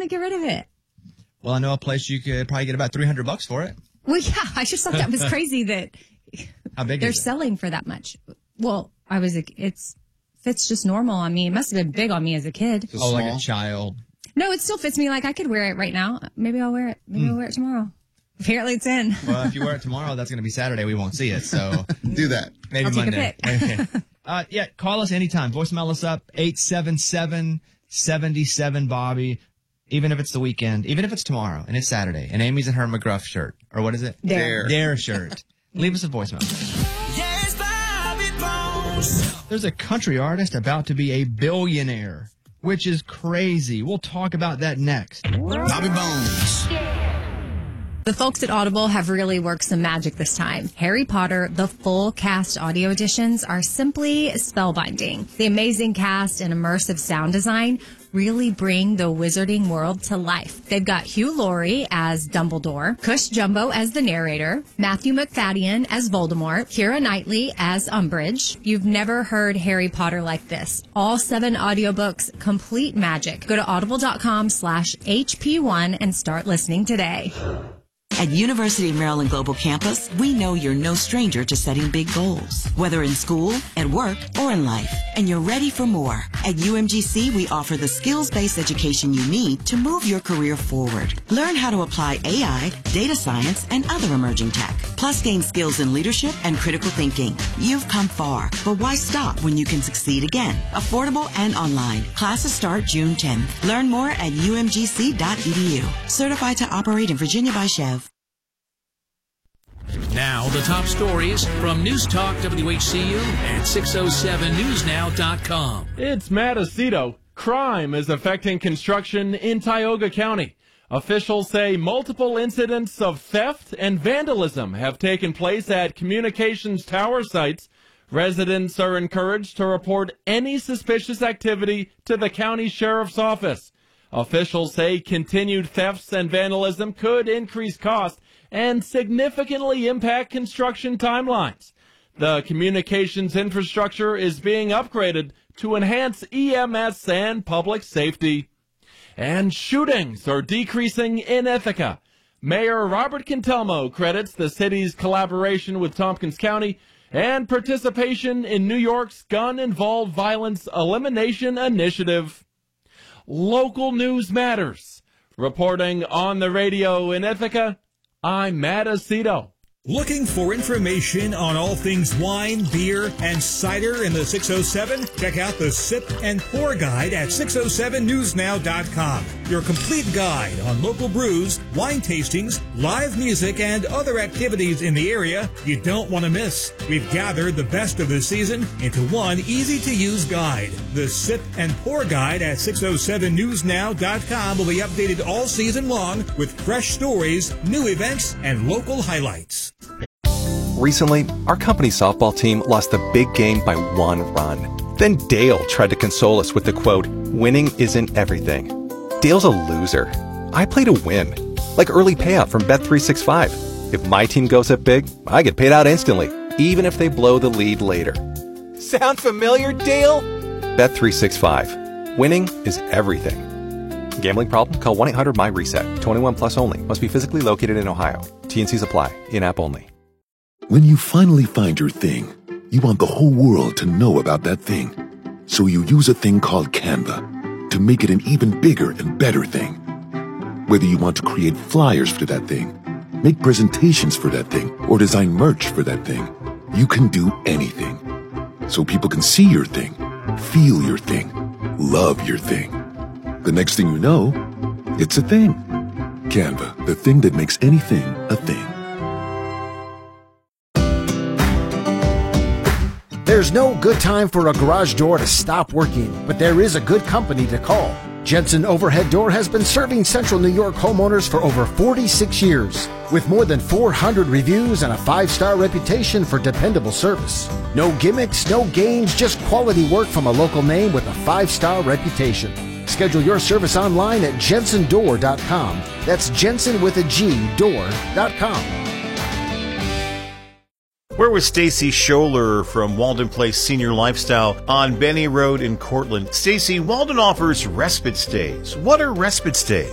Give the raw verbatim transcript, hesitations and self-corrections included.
to get rid of it? Well, I know a place you could probably get about three hundred bucks for it. Well, yeah, I just thought that was crazy that How big they're is it? selling for that much. Well, I was, a, it's, fits just normal on me. It must have been big on me as a kid. Oh, like a child. No, it still fits me. Like I could wear it right now. Maybe I'll wear it. Maybe Mm. I'll wear it tomorrow. Apparently it's in. Well, if you wear it tomorrow, that's going to be Saturday. We won't see it. So do that. Maybe I'll take a Monday. pic. Okay. uh, yeah, call us anytime. Voicemail us up eight seven seven, seven seven, Bobby. Even if it's the weekend, even if it's tomorrow and it's Saturday, and Amy's in her McGruff shirt, or what is it? Dare. Dare shirt. Leave us a voicemail. Yes, Bobby Bones. There's a country artist about to be a billionaire, which is crazy. We'll talk about that next. Bobby Bones. The folks at Audible have really worked some magic this time. Harry Potter, the full cast audio editions are simply spellbinding. The amazing cast and immersive sound design really bring the wizarding world to life. They've got Hugh Laurie as Dumbledore, Cush Jumbo as the narrator, Matthew McFadden as Voldemort, Keira Knightley as Umbridge. You've never heard Harry Potter like this. All seven audiobooks, complete magic. Go to audible.com slash HP1 and start listening today. At University of Maryland Global Campus, we know you're no stranger to setting big goals, whether in school, at work, or in life. And you're ready for more. At U M G C, we offer the skills-based education you need to move your career forward. Learn how to apply A I, data science, and other emerging tech. Plus, gain skills in leadership and critical thinking. You've come far, but why stop when you can succeed again? Affordable and online. Classes start June tenth. Learn more at U M G C dot E D U. Certified to operate in Virginia by Chev. Now, the top stories from News Talk W H C U and six oh seven news now dot com. It's Matt Aceto. Crime is affecting construction in Tioga County. Officials say multiple incidents of theft and vandalism have taken place at communications tower sites. Residents are encouraged to report any suspicious activity to the county sheriff's office. Officials say continued thefts and vandalism could increase costs and significantly impact construction timelines. The communications infrastructure is being upgraded to enhance E M S and public safety. And shootings are decreasing in Ithaca. Mayor Robert Cantelmo credits the city's collaboration with Tompkins County and participation in New York's gun-involved violence elimination initiative. Local news matters. Reporting on the radio in Ithaca, I'm Matt Aceto. Looking for information on all things wine, beer, and cider in the six oh seven? Check out the Sip and Pour Guide at six oh seven news now dot com. Your complete guide on local brews, wine tastings, live music, and other activities in the area you don't want to miss. We've gathered the best of the season into one easy-to-use guide. The Sip and Pour Guide at six oh seven news now dot com will be updated all season long with fresh stories, new events, and local highlights. Recently, our company softball team lost the big game by one run. Then Dale tried to console us with the quote, "Winning isn't everything." Dale's a loser. I play to win. Like early payout from Bet three sixty-five. If my team goes up big, I get paid out instantly, even if they blow the lead later. Sound familiar, Dale? Bet three sixty-five. Winning is everything. Gambling problem? Call one eight hundred my reset. twenty-one plus only. Must be physically located in Ohio. T N Cs apply. In-app only. When you finally find your thing, you want the whole world to know about that thing. So you use a thing called Canva to make it an even bigger and better thing. Whether you want to create flyers for that thing, make presentations for that thing, or design merch for that thing, you can do anything. So people can see your thing, feel your thing, love your thing. The next thing you know, it's a thing. Canva, the thing that makes anything a thing. There's no good time for a garage door to stop working, but there is a good company to call. Jensen Overhead Door has been serving Central New York homeowners for over forty-six years, with more than four hundred reviews and a five-star reputation for dependable service. No gimmicks, no games, just quality work from a local name with a five-star reputation. Schedule your service online at jensen door dot com. That's Jensen with a G, door dot com. We're with Stacy Scholler from Walden Place Senior Lifestyle on Benny Road in Cortland. Stacy, Walden offers respite stays. What are respite stays?